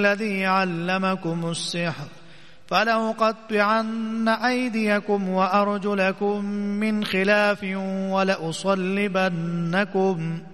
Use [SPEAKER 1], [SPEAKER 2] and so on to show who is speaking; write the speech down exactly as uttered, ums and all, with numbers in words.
[SPEAKER 1] الذي علمكم السحر فلأقطعن أيديكم وأرجلكم من خلاف ولأصلبنكم